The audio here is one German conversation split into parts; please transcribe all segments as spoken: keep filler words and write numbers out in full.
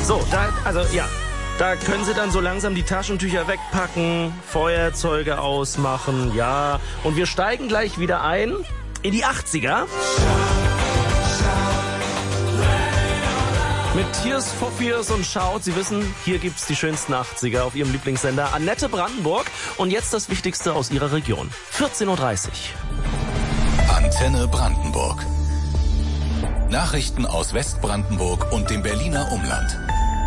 So, da, also ja, da können Sie dann so langsam die Taschentücher wegpacken, Feuerzeuge ausmachen, ja. Und wir steigen gleich wieder ein in die achtziger. Mit Tears for Fears und Shout. Sie wissen, hier gibt's die schönsten achtziger auf Ihrem Lieblingssender Annette Brandenburg. Und jetzt das Wichtigste aus Ihrer Region. vierzehn Uhr dreißig. Antenne Brandenburg. Nachrichten aus Westbrandenburg und dem Berliner Umland.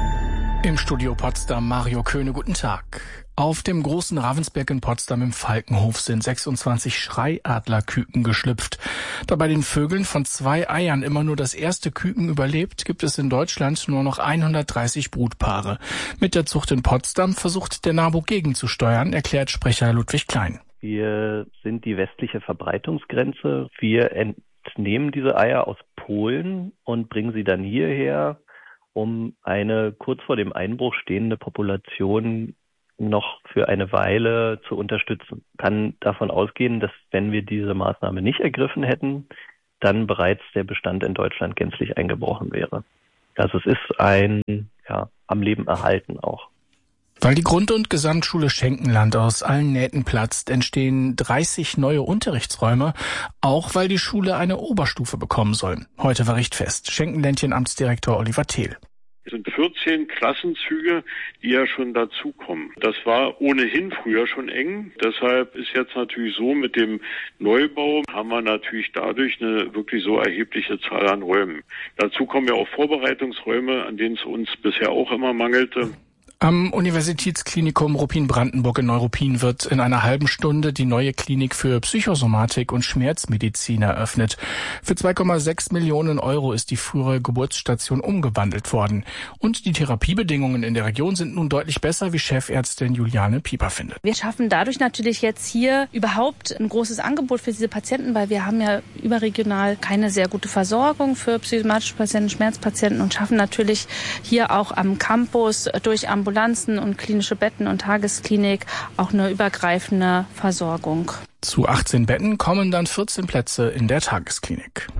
Im Studio Potsdam Mario Köhne, guten Tag. Auf dem großen Ravensberg in Potsdam im Falkenhof sind sechsundzwanzig Schreiadlerküken geschlüpft. Da bei den Vögeln von zwei Eiern immer nur das erste Küken überlebt, gibt es in Deutschland nur noch hundertdreißig Brutpaare. Mit der Zucht in Potsdam versucht der NABU gegenzusteuern, erklärt Sprecher Ludwig Klein. Wir sind die westliche Verbreitungsgrenze. Wir entnehmen diese Eier aus Polen und bringen sie dann hierher, um eine kurz vor dem Einbruch stehende Population noch für eine Weile zu unterstützen. Kann davon ausgehen, dass wenn wir diese Maßnahme nicht ergriffen hätten, dann bereits der Bestand in Deutschland gänzlich eingebrochen wäre. Also es ist ein, ja, am Leben erhalten auch. Weil die Grund- und Gesamtschule Schenkenland aus allen Nähten platzt, entstehen dreißig neue Unterrichtsräume, auch weil die Schule eine Oberstufe bekommen soll. Heute war Richtfest. Schenkenländchen-Amtsdirektor Oliver Thiel. Es sind vierzehn Klassenzüge, die ja schon dazukommen. Das war ohnehin früher schon eng. Deshalb ist jetzt natürlich so, mit dem Neubau haben wir natürlich dadurch eine wirklich so erhebliche Zahl an Räumen. Dazu kommen ja auch Vorbereitungsräume, an denen es uns bisher auch immer mangelte. Am Universitätsklinikum Ruppin-Brandenburg in Neuruppin wird in einer halben Stunde die neue Klinik für Psychosomatik und Schmerzmedizin eröffnet. Für zwei Komma sechs Millionen Euro ist die frühere Geburtsstation umgewandelt worden. Und die Therapiebedingungen in der Region sind nun deutlich besser, wie Chefärztin Juliane Pieper findet. Wir schaffen dadurch natürlich jetzt hier überhaupt ein großes Angebot für diese Patienten, weil wir haben ja überregional keine sehr gute Versorgung für psychosomatische Patienten, Schmerzpatienten und schaffen natürlich hier auch am Campus durch Ambulanzen Ambulanzen und klinische Betten und Tagesklinik auch eine übergreifende Versorgung. Zu achtzehn Betten kommen dann vierzehn Plätze in der Tagesklinik.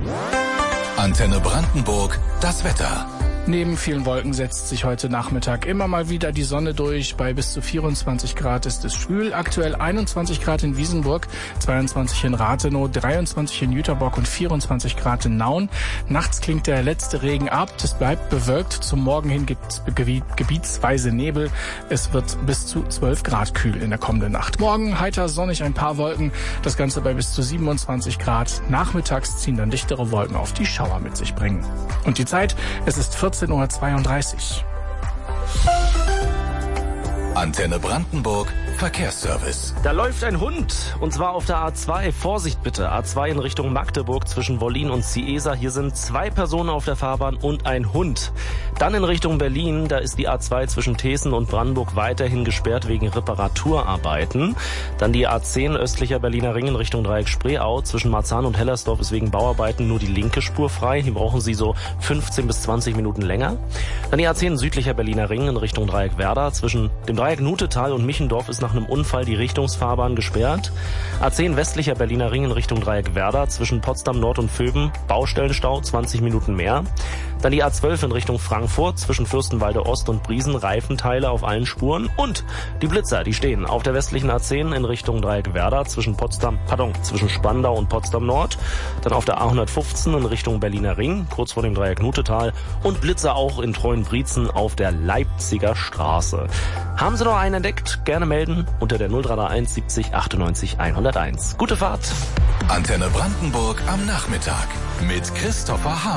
Antenne Brandenburg, das Wetter. Neben vielen Wolken setzt sich heute Nachmittag immer mal wieder die Sonne durch. Bei bis zu vierundzwanzig Grad ist es schwül. Aktuell einundzwanzig Grad in Wiesenburg, zweiundzwanzig in Rathenow, dreiundzwanzig in Jüterbock und vierundzwanzig Grad in Nauen. Nachts klingt der letzte Regen ab. Es bleibt bewölkt. Zum Morgen hin gibt es gebietsweise Nebel. Es wird bis zu zwölf Grad kühl in der kommenden Nacht. Morgen heiter sonnig, ein paar Wolken. Das Ganze bei bis zu siebenundzwanzig Grad. Nachmittags ziehen dann dichtere Wolken auf, die Schauer mit sich bringen. Und die Zeit, es ist vierzehn Uhr zweiunddreißig. Antenne Brandenburg, Verkehrsservice. Da läuft ein Hund, und zwar auf der A zwei. Vorsicht bitte, A zwei in Richtung Magdeburg zwischen Wollin und Ciesa. Hier sind zwei Personen auf der Fahrbahn und ein Hund. Dann in Richtung Berlin, da ist die A zwei zwischen Thesen und Brandenburg weiterhin gesperrt wegen Reparaturarbeiten. Dann die A zehn östlicher Berliner Ring in Richtung Dreieck Spreeau. Zwischen Marzahn und Hellersdorf ist wegen Bauarbeiten nur die linke Spur frei. Hier brauchen Sie so fünfzehn bis zwanzig Minuten länger. Dann die A zehn südlicher Berliner Ring in Richtung Dreieck Werder. Zwischen dem Dreieck Nutetal und Michendorf ist nach einem Unfall die Richtungsfahrbahn gesperrt. A zehn westlicher Berliner Ring in Richtung Dreieck Werder. Zwischen Potsdam Nord und Vöben Baustellenstau, zwanzig Minuten mehr. Dann die A zwölf in Richtung Frankfurt zwischen Fürstenwalde Ost und Briesen, Reifenteile auf allen Spuren. Und die Blitzer, die stehen auf der westlichen A zehn in Richtung Dreieck Werder zwischen Potsdam, pardon, zwischen Spandau und Potsdam Nord. Dann auf der A hundertfünfzehn in Richtung Berliner Ring, kurz vor dem Dreieck Nutetal. Und Blitzer auch in Treuenbrietzen auf der Leipziger Straße. Haben Sie noch einen entdeckt? Gerne melden unter der null drei eins siebzig achtundneunzig hunderteins. Gute Fahrt. Antenne Brandenburg am Nachmittag mit Christopher Hahn.